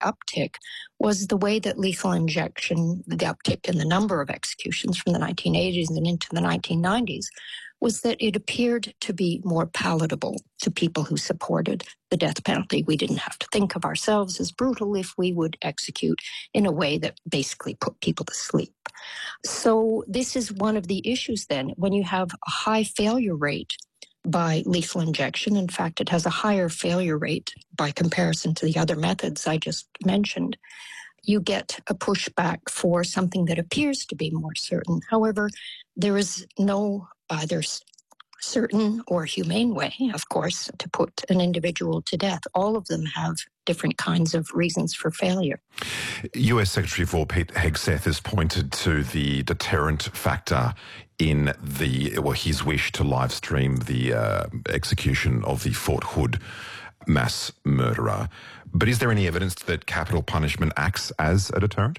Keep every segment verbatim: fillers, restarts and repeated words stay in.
uptick was the way that lethal injection, the uptick in the number of executions from the nineteen eighties and into the nineteen nineties, was that it appeared to be more palatable to people who supported the death penalty. We didn't have to think of ourselves as brutal if we would execute in a way that basically put people to sleep. So this is one of the issues then, when you have a high failure rate by lethal injection. In fact, it has a higher failure rate by comparison to the other methods I just mentioned. You get a pushback for something that appears to be more certain. However, there is no either certain or humane way, of course, to put an individual to death. All of them have different kinds of reasons for failure. U S Secretary for Pete Hegseth has pointed to the deterrent factor in the, well, his wish to live stream the uh, execution of the Fort Hood mass murderer. But is there any evidence that capital punishment acts as a deterrent?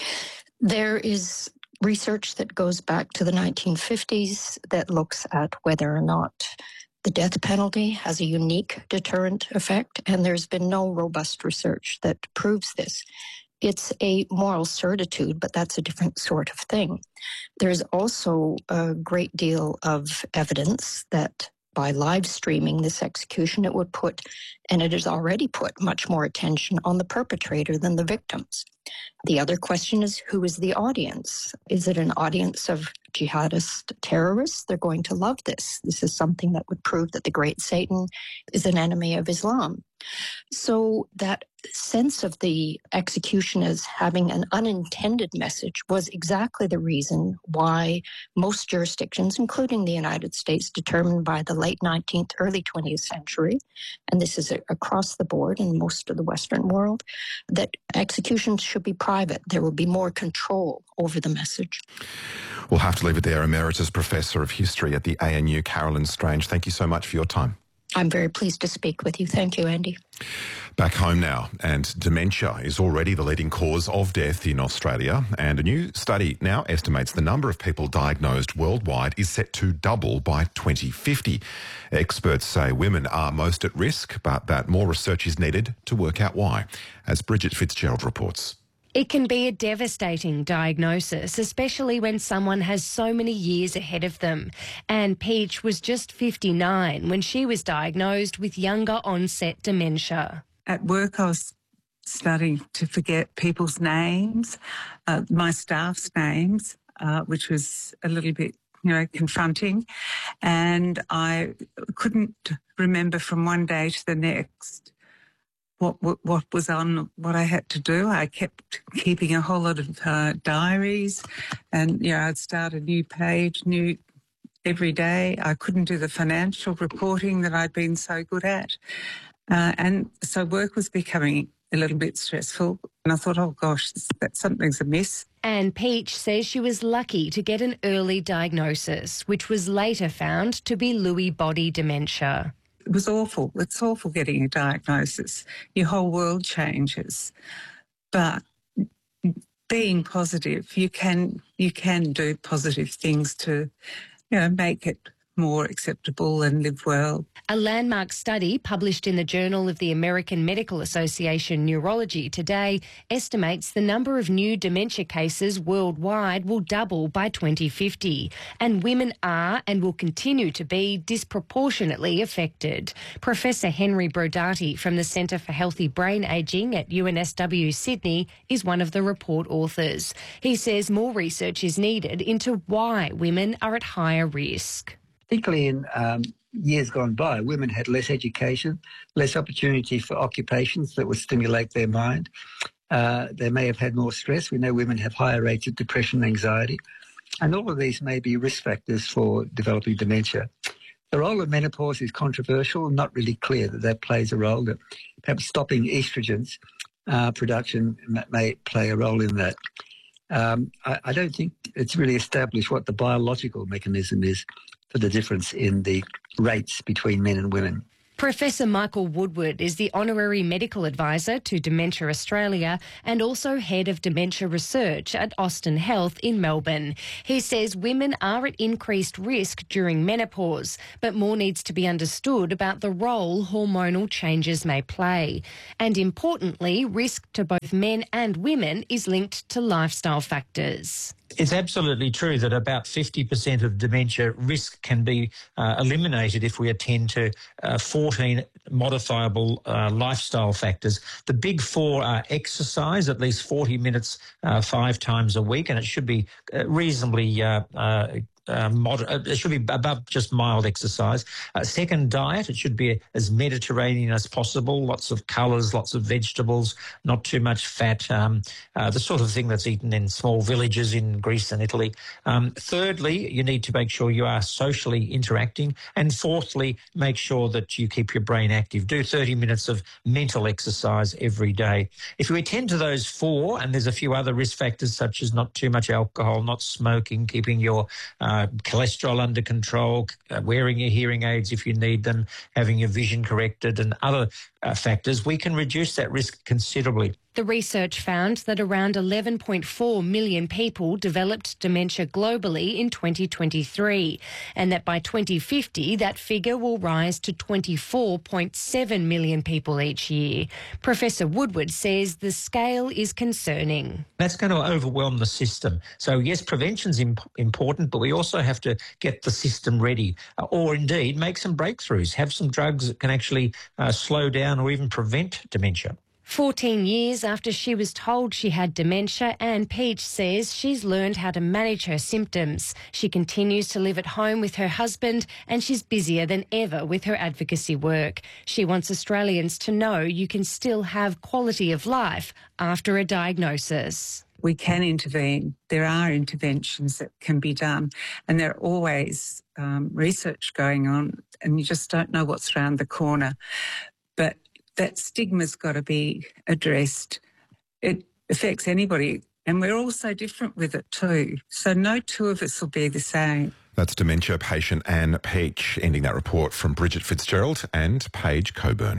There is research that goes back to the nineteen fifties that looks at whether or not the death penalty has a unique deterrent effect, and there's been no robust research that proves this. It's a moral certitude, but that's a different sort of thing. There's also a great deal of evidence that by live streaming this execution, it would put, and it has already put, much more attention on the perpetrator than the victims. The other question is, who is the audience? Is it an audience of jihadist terrorists? They're going to love this. This is something that would prove that the great Satan is an enemy of Islam. So that sense of the execution as having an unintended message was exactly the reason why most jurisdictions, including the United States, determined by the late nineteenth, early twentieth century, and this is across the board in most of the Western world, that executions should be private. There will be more control over the message. We'll have to leave it there. Emeritus Professor of History at the A N U, Carolyn Strange, thank you so much for your time. I'm very pleased to speak with you. Thank you, Andy. Back home now, and dementia is already the leading cause of death in Australia, and a new study now estimates the number of people diagnosed worldwide is set to double by twenty fifty. Experts say women are most at risk, but that more research is needed to work out why, as Bridget Fitzgerald reports. It can be a devastating diagnosis, especially when someone has so many years ahead of them. Anne Peach was just fifty-nine when she was diagnosed with younger onset dementia. At work, I was starting to forget people's names, uh, my staff's names, uh, which was a little bit, you know, confronting. And I couldn't remember from one day to the next What, what what was on, what I had to do. I kept keeping a whole lot of uh, diaries, and you know, I'd start a new page, new every day. I couldn't do the financial reporting that I'd been so good at, uh, and so work was becoming a little bit stressful. And I thought, oh gosh, that something's amiss. Anne Peach says she was lucky to get an early diagnosis, which was later found to be Lewy body dementia. It was awful. It's awful getting a diagnosis. Your whole world changes. But being positive, you can you can do positive things to, you know, make it more acceptable and live well. A landmark study published in the Journal of the American Medical Association Neurology today estimates the number of new dementia cases worldwide will double by twenty fifty, and women are and will continue to be disproportionately affected. Professor Henry Brodati from the Centre for Healthy Brain Ageing at U N S W Sydney is one of the report authors. He says more research is needed into why women are at higher risk. Particularly in um, years gone by, women had less education, less opportunity for occupations that would stimulate their mind. Uh, they may have had more stress. We know women have higher rates of depression and anxiety. And all of these may be risk factors for developing dementia. The role of menopause is controversial and not really clear that that plays a role. That perhaps stopping estrogens uh, production may play a role in that. Um, I, I don't think it's really established what the biological mechanism is for the difference in the rates between men and women. Professor Michael Woodward is the Honorary Medical Advisor to Dementia Australia and also Head of Dementia Research at Austin Health in Melbourne. He says women are at increased risk during menopause, but more needs to be understood about the role hormonal changes may play. And importantly, risk to both men and women is linked to lifestyle factors. It's absolutely true that about fifty percent of dementia risk can be uh, eliminated if we attend to uh, fourteen modifiable uh, lifestyle factors. The big four are exercise, at least forty minutes, uh, five times a week, and it should be uh, reasonably uh, uh, Uh, moder- it should be above just mild exercise. Uh, second, diet. It should be as Mediterranean as possible. Lots of colours, lots of vegetables, not too much fat, um, uh, the sort of thing that's eaten in small villages in Greece and Italy. Um, thirdly, you need to make sure you are socially interacting. And fourthly, make sure that you keep your brain active. Do thirty minutes of mental exercise every day. If you attend to those four, and there's a few other risk factors such as not too much alcohol, not smoking, keeping your uh, Uh, cholesterol under control, uh, wearing your hearing aids if you need them, having your vision corrected and other uh, factors, we can reduce that risk considerably. The research found that around eleven point four million people developed dementia globally in twenty twenty-three, and that by twenty fifty that figure will rise to twenty-four point seven million people each year. Professor Woodward says the scale is concerning. That's going to overwhelm the system. So yes, prevention's imp- important, but we also have to get the system ready, uh, or indeed make some breakthroughs, have some drugs that can actually uh, slow down or even prevent dementia. fourteen years after she was told she had dementia, Anne Peach says she's learned how to manage her symptoms. She continues to live at home with her husband and she's busier than ever with her advocacy work. She wants Australians to know you can still have quality of life after a diagnosis. We can intervene. There are interventions that can be done, and there are always um, research going on, and you just don't know what's around the corner. But that stigma's got to be addressed. It affects anybody, and we're all so different with it too. So no two of us will be the same. That's dementia patient Anne Peach, ending that report from Bridget Fitzgerald and Paige Coburn.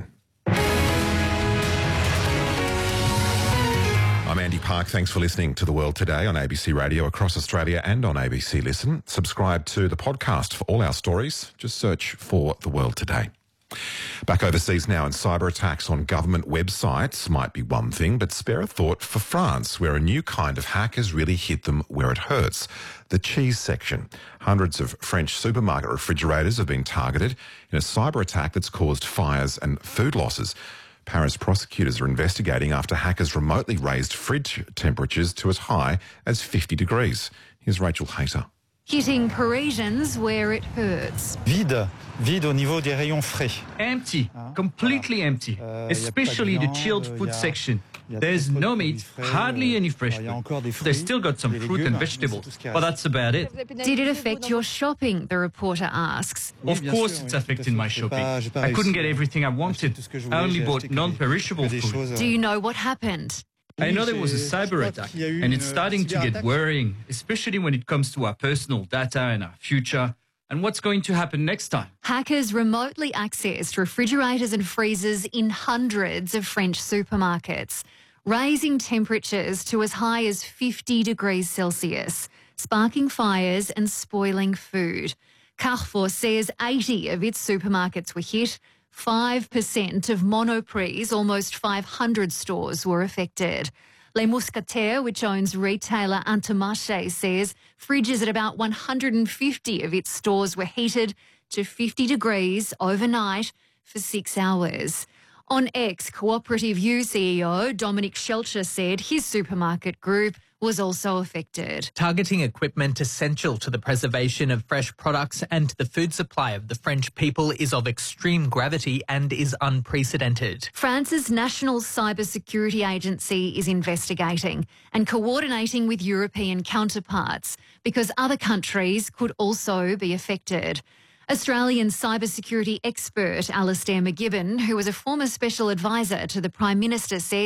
I'm Andy Park. Thanks for listening to The World Today on A B C Radio across Australia and on A B C Listen. Subscribe to the podcast for all our stories. Just search for The World Today. Back overseas now, and cyber attacks on government websites might be one thing, but spare a thought for France, where a new kind of hack has really hit them where it hurts, the cheese section. Hundreds of French supermarket refrigerators have been targeted in a cyber attack that's caused fires and food losses. Paris prosecutors are investigating after hackers remotely raised fridge temperatures to as high as fifty degrees. Here's Rachel Hayter. Hitting Parisians where it hurts. Vide, vide au niveau des rayons frais. Empty, completely empty, especially the chilled food section. There's no meat, hardly any fresh food. They still got some fruit and vegetables, but that's about it. Did it affect your shopping, the reporter asks. Of course it's affecting my shopping. I couldn't get everything I wanted. I only bought non-perishable food. Do you know what happened? I know there was a cyber attack, and it's starting to get worrying, especially when it comes to our personal data and our future, and what's going to happen next time. Hackers remotely accessed refrigerators and freezers in hundreds of French supermarkets, raising temperatures to as high as fifty degrees Celsius, sparking fires and spoiling food. Carrefour says eighty of its supermarkets were hit. five percent of Monoprix, almost five hundred stores, were affected. Les Mousquetaires, which owns retailer Intermarché, says fridges at about one hundred fifty of its stores were heated to fifty degrees overnight for six hours. On X, Cooperative U C E O Dominic Schelcher said his supermarket group was also affected. Targeting equipment essential to the preservation of fresh products and the food supply of the French people is of extreme gravity and is unprecedented. France's National Cybersecurity Agency is investigating and coordinating with European counterparts because other countries could also be affected. Australian cybersecurity expert Alastair McGibbon, who was a former special advisor to the Prime Minister, says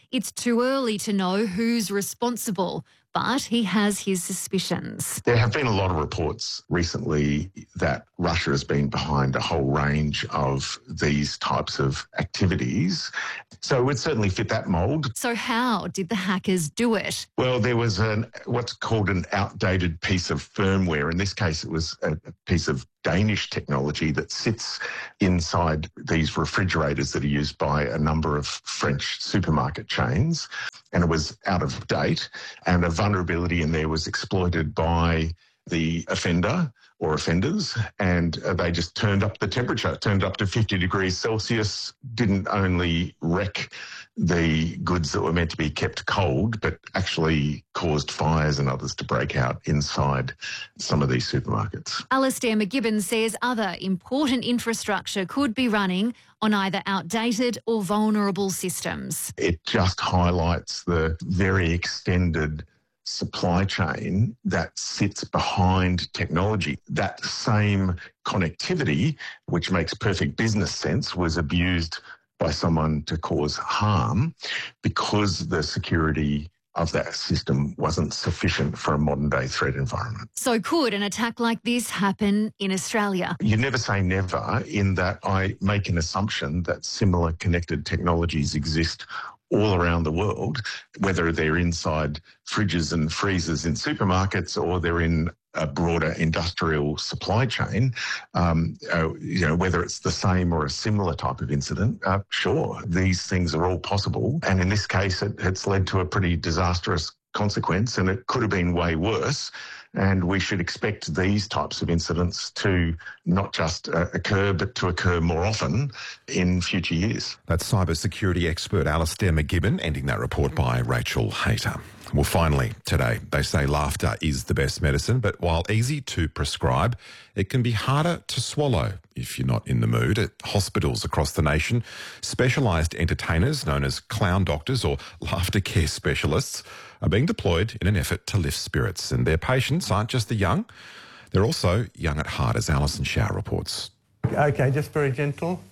it's too early to know who's responsible, but he has his suspicions. There have been a lot of reports recently that Russia has been behind a whole range of these types of activities. So it would certainly fit that mould. So how did the hackers do it? Well, there was an what's called an outdated piece of firmware. In this case, it was a, a piece of Danish technology that sits inside these refrigerators that are used by a number of French supermarket chains. And it was out of date, and a vulnerability in there was exploited by the offender or offenders, and uh, they just turned up the temperature, turned up to fifty degrees Celsius, didn't only wreck the goods that were meant to be kept cold, but actually caused fires and others to break out inside some of these supermarkets. Alastair McGibbon says other important infrastructure could be running on either outdated or vulnerable systems. It just highlights the very extended supply chain that sits behind technology. That same connectivity, which makes perfect business sense, was abused by someone to cause harm because the security of that system wasn't sufficient for a modern-day threat environment. So could an attack like this happen in Australia? You never say never, in that I make an assumption that similar connected technologies exist all around the world, whether they're inside fridges and freezers in supermarkets or they're in a broader industrial supply chain, um, uh, you know, whether it's the same or a similar type of incident, uh, sure, these things are all possible. And in this case, it, it's led to a pretty disastrous consequence, and it could have been way worse. And we should expect these types of incidents to not just uh, occur, but to occur more often in future years. That's cybersecurity expert Alastair McGibbon, ending that report by Rachel Hayter. Well, finally, today, they say laughter is the best medicine, but while easy to prescribe, it can be harder to swallow if you're not in the mood. At hospitals across the nation, specialised entertainers known as clown doctors or laughter care specialists are being deployed in an effort to lift spirits. And their patients aren't just the young, they're also young at heart, as Alison Shao reports. Okay, just very gentle.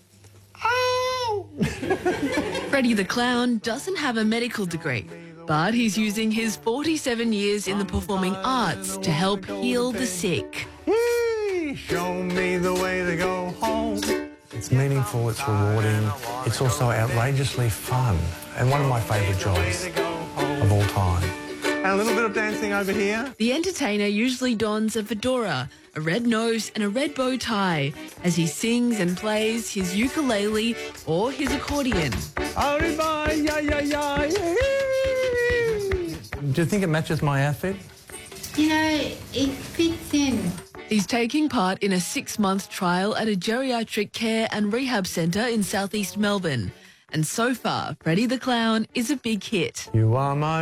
Ow! Freddie the Clown doesn't have a medical degree, but he's using his forty-seven years in the performing arts to help heal the sick. Whee! Show me the way to go home. It's meaningful, it's rewarding, it's also outrageously fun, and one of my favourite jobs of all time. And a little bit of dancing over here. The entertainer usually dons a fedora, a red nose and a red bow tie as he sings and plays his ukulele or his accordion. Arriba, yeah, yeah, yeah, yeah. Do you think it matches my outfit? You know, it fits in. He's taking part in a six-month trial at a geriatric care and rehab centre in southeast Melbourne. And so far, Freddie the Clown is a big hit. You are my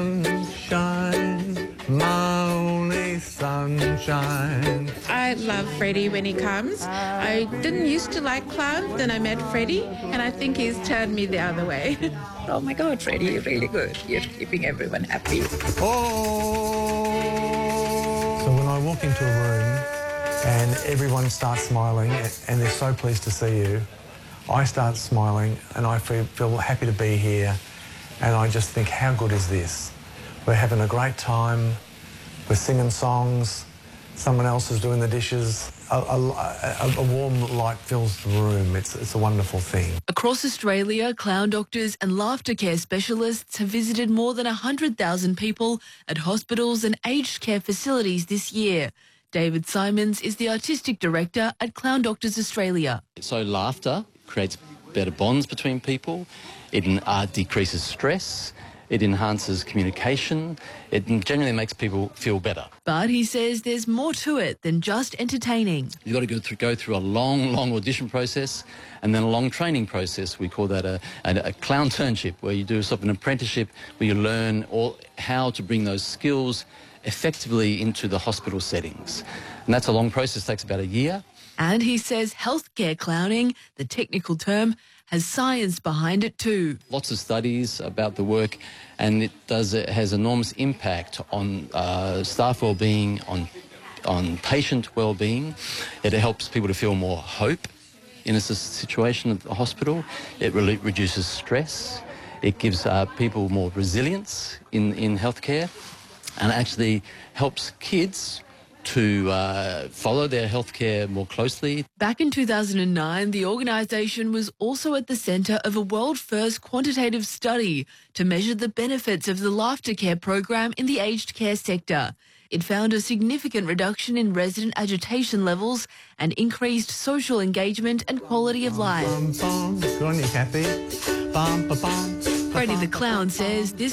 sunshine, my only sunshine. I love Freddie when he comes. I didn't used to like clowns, then I met Freddie, and I think he's turned me the other way. Oh my God, Freddie, you're really good. You're keeping everyone happy. Oh! So when I walk into a room and everyone starts smiling and they're so pleased to see you, I start smiling and I feel, feel happy to be here, and I just think, how good is this? We're having a great time, we're singing songs, someone else is doing the dishes, a, a, a, a warm light fills the room. It's, it's a wonderful thing. Across Australia, clown doctors and laughter care specialists have visited more than one hundred thousand people at hospitals and aged care facilities this year. David Simons is the artistic director at Clown Doctors Australia. So laughter creates better bonds between people, it uh, decreases stress, it enhances communication, it generally makes people feel better. But he says there's more to it than just entertaining. You've got to go through, go through a long, long audition process and then a long training process. We call that a, a, a clown turnship, where you do sort of an apprenticeship where you learn all, how to bring those skills effectively into the hospital settings. And that's a long process, takes about a year. And he says healthcare clowning, the technical term, has science behind it too. Lots of studies about the work, and it does it has enormous impact on uh, staff well-being, on on patient well-being. It helps people to feel more hope in a situation at the hospital. It really reduces stress. It gives uh, people more resilience in, in healthcare, and actually helps kids to uh, follow their healthcare more closely. Back in two thousand nine, the organisation was also at the centre of a world-first quantitative study to measure the benefits of the Laughter Care program in the aged care sector. It found a significant reduction in resident agitation levels and increased social engagement and quality of life. Good on you, Kathy. Freddie the Clown says this